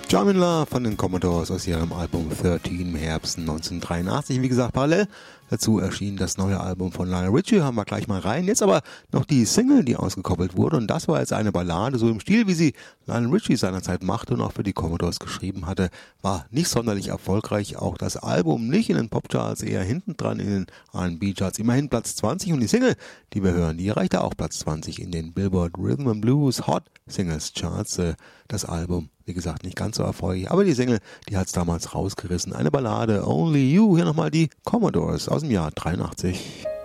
Jamila von den Commodores aus ihrem Album 13 im Herbst 1983. Wie gesagt, parallel dazu erschien das neue Album von Lionel Richie, haben wir gleich mal rein. Jetzt aber noch die Single, die ausgekoppelt wurde, und das war jetzt eine Ballade, so im Stil, wie sie Lionel Richie seinerzeit machte und auch für die Commodores geschrieben hatte. War nicht sonderlich erfolgreich, auch das Album nicht in den Popcharts, eher hinten dran in den R&B-Charts, immerhin Platz 20, und die Single, die wir hören, die erreichte auch Platz 20 in den Billboard Rhythm and Blues Hot Singles Charts. Das Album, wie gesagt, nicht ganz so erfreulich, aber die Single, die hat's damals rausgerissen. Eine Ballade, Only You, hier nochmal die Commodores aus dem Jahr 83.